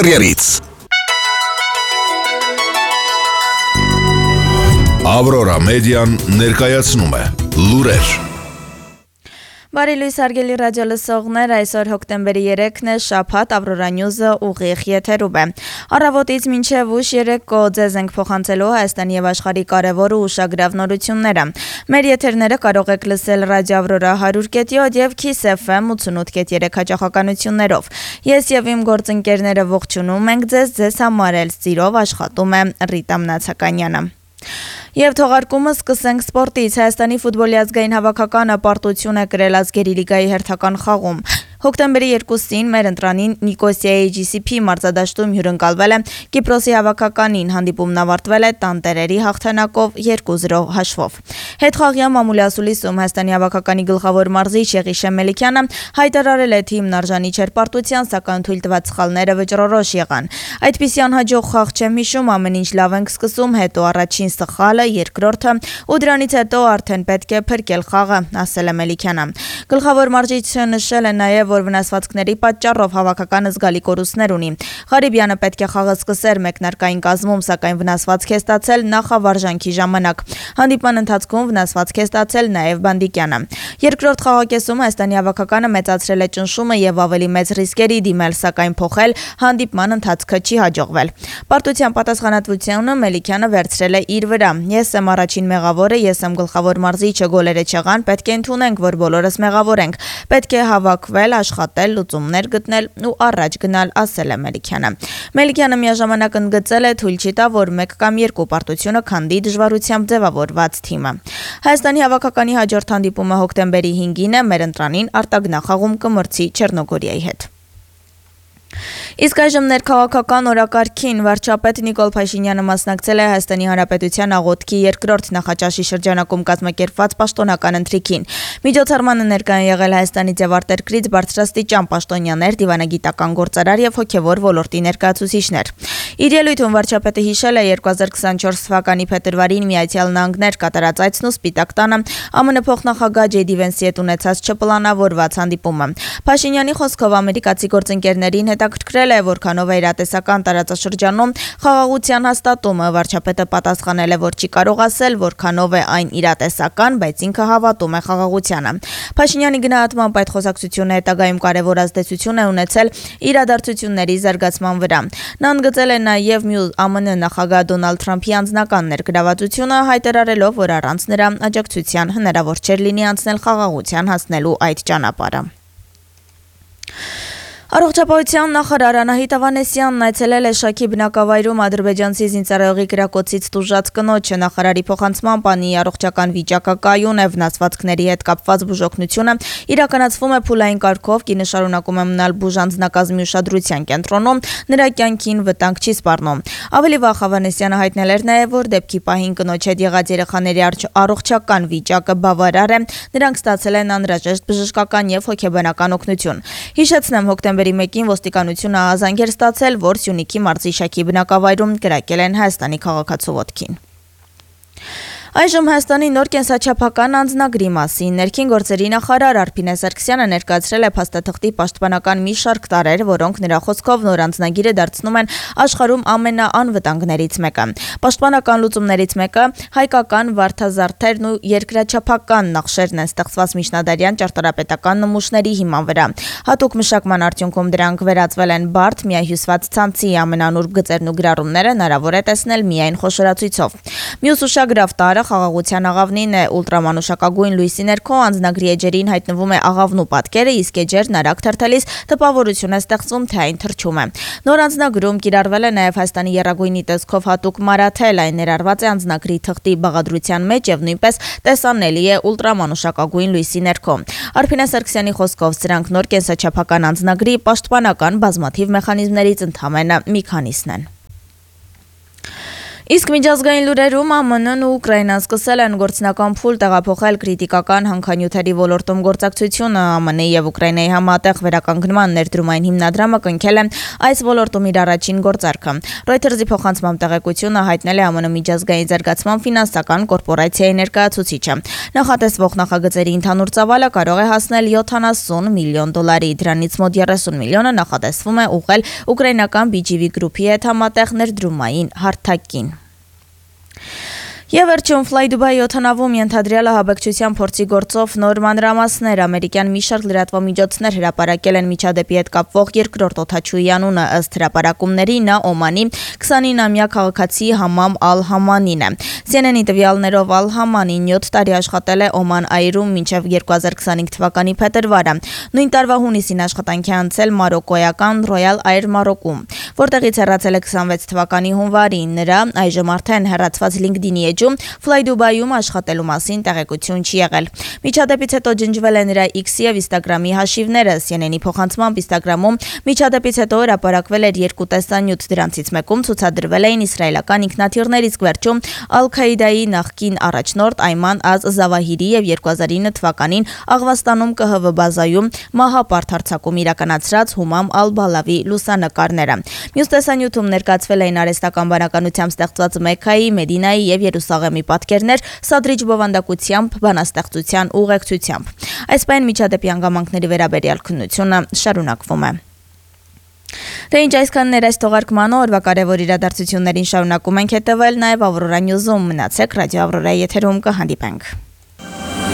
Քարյերից։ Ավրորա մեդիան ներկայացնում է լուրեր։ Բարի լույս հարգելի ռադիոլսողներ, այսօր հոկտեմբերի 3-ն է, շաբաթ, Ավրորա նյուզը ուղիղ եթերում է։ Առավոտից մինչև ուշ 3 ձեզ ենք փոխանցելու Հայաստանի եւ աշխարհի կարևոր ու ուշագրավ նորությունները։ Մեր եթերները կարող եք լսել Ռադիո Ավրորա 100.7 եւ Kiss FM 88.3 հաճախականություններով։ Ես եւ իմ գործընկերները ողջունում ենք ձեզ համար էլ սիրով աշխատում է Ռիտա Մնացականյանը։ Եվ թողարկումը սկսենք սպորտից։ Հայաստանի ֆուտբոլի ազգային հավաքականը պարտություն է կրել ազգերի լիգայի հերթական խաղում։ Հոկտեմբերի 2-ին մեր ընտրանին Նիկոսիայի GCP մարզադաշտում հյուրընկալվել է Կիպրոսի հավաքականին, հանդիպումն ավարտվել է տանտերերի հաղթանակով 2-0 հաշվով։ Հետխաղյա մամուլի ասուլիսում Հայաստանի հավաքականի գլխավոր մարզիչ Եղիշե Մելիքյանը հայտարարել է թիմն արժանի չէր պարտության, սակայն թույլ տված սխալները վճռորոշ եղան։ Այդպիսի անհաջող խաղ չեմ հիշում, ամեն ինչ լավ ենք սկսում, հետո առաջին սխալը, երկրորդը ու դրանից հետո արդեն պետք է փրկել խաղը, ասել է Մելիքյանը։ Գլխավոր մարզիչը նշել է նաև, որ վնասվածքների պատճառով հավաքականը զգալի կորուստներ ունի։ Ղարիբյանը պետք է խաղը սկսեր մեկնարկային կազմում, սակայն վնասվածք է ստացել նախավարժանքի ժամանակ։ Հանդիպման ընթացքում վնասվածք է ստացել նաև Բանդիկյանը։ Երկրորդ խաղակեսում Հայաստանի հավաքականը մեծացրել է ճնշումը եւ ավելի մեծ ռիսկերի դիմել, սակայն փոխել հանդիպման ընթացքը չի հաջողվել։ Պարտության պատասխանատվությունը Մելիքյանը վերցրել է իր վրա։ Ես եմ առաջին մեղավորը, ես եմ գլխավոր մարզիչը, գոլերը չեղան, պետք է ընդունենք, որ բոլորս մեղավոր ենք։ Պետք է հավաքվել, աշխատել, լուծումներ գտնել ու առաջ գնալ, ասել է Մելիքյանը։ Մելիքյանը միաժամանակ ընդգծել է, թույլ չի տա, որ 1 կամ 2 պարտությունը քանդի դժվարությամբ ձևավորված թիմը։ Հայաստանի հավաքականի հաջորդ հանդիպումը հոկտեմբերի 5-ին է, մեր ընտրանին արտագնախաղում կմրցի Չեռնոգորիայի հետ։ Իսկ այժմ ներքաղաքական օրակարգին վարչապետ Նիկոլ Փաշինյանը մասնակցել է Հայաստանի Հանրապետության աղոթքի երկրորդ նախաճաշի շրջանակում կազմակերպված պաշտոնական ընթրիքին։ Միջոցառմանը ներկա են եղել Հայաստանից եւ արտերկրից բարձրաստիճան պաշտոնյաներ, դիվանագիտական գործարար եւ հոգեվոր ոլորտի ներկայացուցիչներ։ Իր ելույթում վարչապետը հիշել է 2024 թվականի փետրվարին Միացյալ Նահանգներ կատարած այցն ու Սպիտակ տանը ԱՄՆ փոխնախագահ Ջեյ Դի Վենսի հետ ունեցած չպլանավորված հանդիպումը։ Փաշինյանի խոսքով ամերիկացի գործընկերներին հետաքրքրել է, որքանով է իրատեսական տարածաշրջանում խաղաղության հաստատումը։ Վարչապետը պատասխանել է, որ չի կարող ասել, որքանով է այն իրատեսական, բայց ինքը հավատում է խաղաղությանը։ Փաշինյանի գնահատմամբ այդ խոսակցությունը հետագայում կարևոր ազդեցություն է ունեցել իրադարձությունների զարգացման վրա։ Նա ընդգծել է նաև ԱՄՆ նախագահ Դոնալդ Թրամփի անձնական ներգրավվածությունը, հայտարարելով, որ առանց նրա աջակցության հնարավոր չէր լինի անցնել խաղաղության հասնելու այդ ճանապարհը։ Առողջապահության նախարար Անահիտ Ավանեսյանն այցելել է Շաքի բնակավայրում ադրբեջանցի զինծառայողի կրակոցից տուժած կնոջը։ Նախարարի փոխանցմամբ անի առողջական վիճակը կայուն է, վնասվածքների հետ կապված բուժօգնությունը իրականացվում է փուլային կարգով, կինը շարունակում է մնալ բուժանձնակազմի ուշադրության կենտրոնում, նրա կյանքին վտանգ չի սպառնում։ Ավելի վաղ Ավանեսյանը հայտնել էր նաև, որ դեպքի պահին կնոջ հետ եղած երեխաների առողջական վիճակը բավարար է, նրանք ստացել են անհրաժեշտ բժշկական եւ հոգեբանական օգնություն։ Հիշեցնեմ, հոկտեմբերի 1-ին ոստիկանությունը ահազանգ էր ստացել, որ Սյունիքի մարզի Շաքի բնակավայրում կրակել են Հայաստանի քաղաքացու ոտքին։ Այժմ Հայաստանի նոր կենսաչափական անձնագրի մասին ներքին գործերի նախարար Արփինե Սարգսյանը ներկայացրել է փաստաթղթի պաշտպանական մի շարք տարրեր, որոնք նրա խոսքով նոր անձնագիրը դարձնում են աշխարհում ամենաանվտանգներից մեկը։ Պաշտպանական լուծումներից մեկը հայկական վարդազարդերն ու երկրաչափական նախշերն են ստեղծված միջնադարյան ճարտարապետական նմուշների հիման վրա։ Հատուկ մշակման արդյունքում դրանք վերածվել են բարդ, միահյուսված ցանցի, ամենանուրբ գծերն ու գրառումները հնարավոր է տեսնել միայն խոշորացույցով։ Մյուս ուշագրավ տարրը խաղաղության աղավնին է, ուլտրամանուշակագույն լույսի ներքո անձնագրի էջերին հայտնվում է աղավնու պատկերը, իսկ էջերն արագ թրթելիս տպավորություն է ստեղծվում, թե այն թռչում է։ Նոր անձնագրում կիրառվել է նաև Հայաստանի եռագույնի տեսքով հատուկ մարաթել, այն ներառված է անձնագրի թղթի բաղադրության մեջ եւ նույնպես տեսանելի է ուլտրամանուշակագույն լույսի ներքո։ Արփինե Սարգսյանի խոսքով սրանք նոր կենսաչափական անձնագրի պաշտպանական բազմաթիվ մեխանիզմներից ընդամենը մի քանիսն են։ Իսկ միջազգային լուրերում ԱՄՆ-ն ու Ուկրաինան սկսել են գործնական փուլ տեղափոխել քրիտիկական հանքանյութերի ոլորտում գործակցությունը։ ԱՄՆ-ի եւ Ուկրաինայի համատեղ վերականգնման ներդրումային հիմնադրամը կնքել է այս ոլորտում իր առաջին գործարքը։ Reuters-ի փոխանցմամբ տեղեկությունը հայտնել է ԱՄՆ միջազգային զարգացման ֆինանսական կորպորացիայի ներկայացուցիչը։ Նախատեսվող նախագծերի ընդհանուր ծավալը կարող է հասնել $70 միլիոն։ Դրանից մոտ 30 միլիոնը նախատեսվում է ուղղել ուկրաինական BGV գրուպի հետ համատեղ ներդրումային հարթակին։ Եվ վերջում Fly Dubai օդանավում ենթադրյալ ահաբեկչության փորձի գործով նոր մանրամասներ ամերիկյան մի շարք լրատվամիջոցներ հրապարակել են միջադեպի հետ կապվող երկրորդ օդաչուի անունը ըստ հրապարակումների նա Օմանի 29-ամյա քաղաքացի Համամ Ալ-Համանին է։ CNN-ի տվյալներով Ալ-Համանին 7 տարի աշխատել է Օման Այրում մինչև 2025 թվականի փետրվարը։ Նույն տարվա հունիսին աշխատանքի անցել մարոկոյական Royal Air Morocco-ում, որտեղից հեռացել է 26 թվականի հունվարին։ Նրա այժմ արդեն հեռացված LinkedIn-ի Fly Dubai-ում աշխատելու մասին տեղեկություն չի եղել։ Միջադեպից հետո ջնջվել է նրա X եւ Instagram-ի հաշիվները։ CNN-ի փոխանցմամբ Instagram-ում միջադեպից հետո հրապարակվել էր 2 տեսանյութ, դրանցից մեկում ցուցադրվել էին իսրայելական ինքնաթիռներ, իսկ վերջում Ալ-Քաիդայի նախկին առաջնորդ Այման Ազ-Զավահիրի եւ 2009 թվականին Աղվաստանում ԿՀՎ բազայում մահապարտ հարձակում իրականացրած Հումամ Ալ-Բալավի լուսանկարները։ Մյուս տեսանյութում ներկայացվել էին արհեստական բանականությամբ ստեղծված Մեքքայի, Մեդինայի եւ Երուսաղեմի պատկերներ սադրիչ բովանդակությամբ, բանաստեղծության ուղեկցությամբ։ Այս պայն միջադեպի հանգամանքների վերաբերյալ քննությունը շարունակվում է։ Թե ինչ այսքաններ այս թողարկման օրվա կարևոր իրադարձություններին շարունակում ենք հետևել նաև Aurora News-ում։ Մնացեք Ռադիո Aurora եթերում, կհանդիպենք։